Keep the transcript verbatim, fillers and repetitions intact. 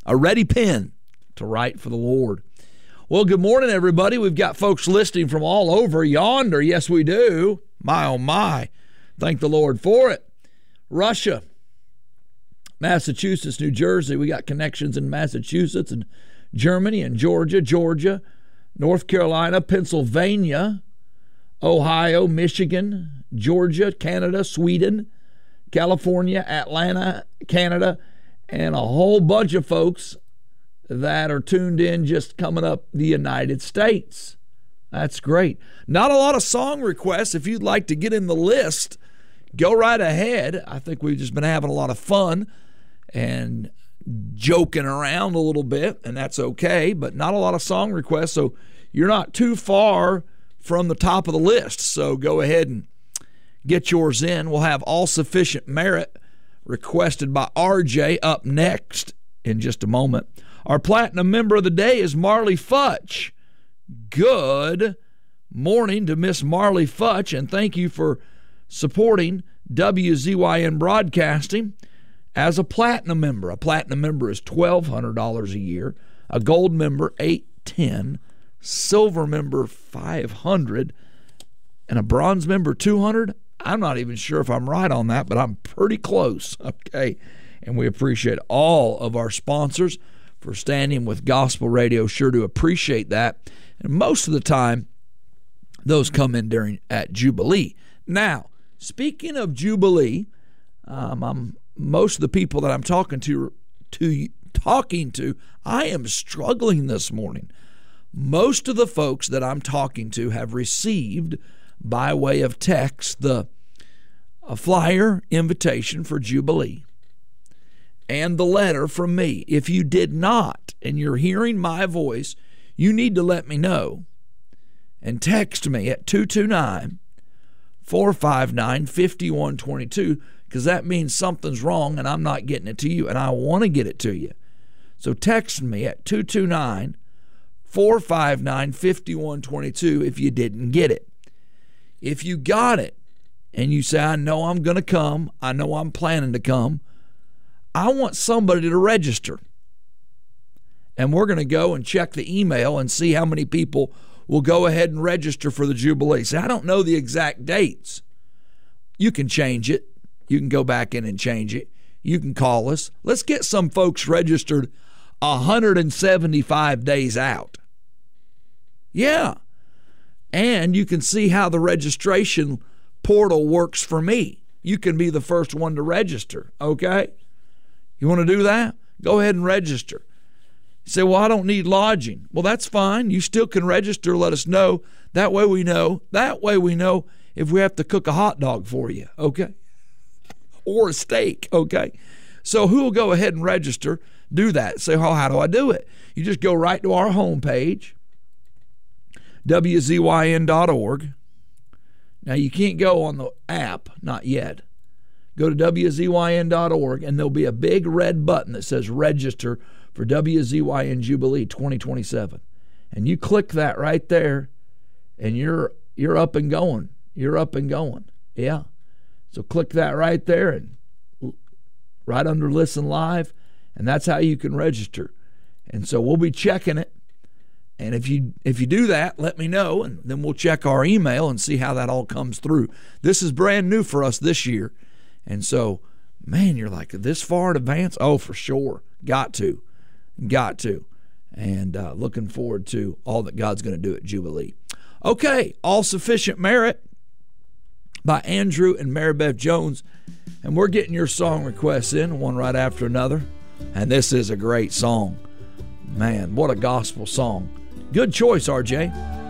a ready pen to write for the Lord. Well, good morning, everybody. We've got folks listening from all over yonder. Yes, we do. My, oh, my. Thank the Lord for it. Russia, Massachusetts, New Jersey. We got connections in Massachusetts and Germany and Georgia, Georgia, North Carolina, Pennsylvania, Ohio, Michigan, Georgia, Canada, Sweden, California, Atlanta, Canada, and a whole bunch of folks that are tuned in just coming up the United States. That's great. Not a lot of song requests. If you'd like to get in the list, go right ahead. I think we've just been having a lot of fun and joking around a little bit, and that's okay, but not a lot of song requests, so you're not too far from the top of the list. So go ahead and get yours in. We'll have All Sufficient Merit requested by R J up next in just a moment. Our platinum member of the day is Marley Futch. Good morning to Miss Marley Futch, and thank you for supporting W Z Y N Broadcasting as a platinum member. A platinum member is twelve hundred dollars a year, a gold member eight hundred ten dollars, silver member five hundred dollars, and a bronze member two hundred dollars. I'm not even sure if I'm right on that, but I'm pretty close. Okay, and we appreciate all of our sponsors for standing with Gospel Radio. Sure to appreciate that. And most of the time, those come in during at Jubilee. Now, speaking of Jubilee, um, I'm most of the people that I'm talking to, to talking to, I am struggling this morning. Most of the folks that I'm talking to have received, by way of text, the a flyer invitation for Jubilee and the letter from me. If you did not, and you're hearing my voice, you need to let me know and text me at two two nine, four five nine, five one two two, because that means something's wrong and I'm not getting it to you, and I want to get it to you. So text me at two two nine, four five nine, five one two two if you didn't get it. If you got it and you say, I know I'm going to come, I know I'm planning to come, I want somebody to register. And we're going to go and check the email and see how many people will go ahead and register for the Jubilee. See, I don't know the exact dates. You can change it. You can go back in and change it. You can call us. Let's get some folks registered one hundred seventy-five days out. Yeah. And you can see how the registration portal works for me. You can be the first one to register, okay? You want to do that? Go ahead and register. You say, well, I don't need lodging. Well, that's fine. You still can register. Let us know. That way we know. That way we know if we have to cook a hot dog for you, okay? Or a steak, okay? So who will go ahead and register? Do that. Say, oh, how do I do it? You just go right to our homepage, W Z Y N dot org. Now, you can't go on the app, not yet. Go to W Z Y N dot org, and there'll be a big red button that says register for W Z Y N Jubilee twenty twenty-seven. And you click that right there, and you're you're up and going. You're up and going. Yeah. So click that right there and right under Listen Live, and that's how you can register. And so we'll be checking it. And if you if you do that, let me know, and then we'll check our email and see how that all comes through. This is brand new for us this year. And so, man, you're like, this far in advance? Oh, for sure. Got to. Got to. And uh, looking forward to all that God's going to do at Jubilee. Okay, All Sufficient Merit by Andrew and Mary Beth Jones. And we're getting your song requests in, one right after another. And this is a great song. Man, what a gospel song. Good choice, R J.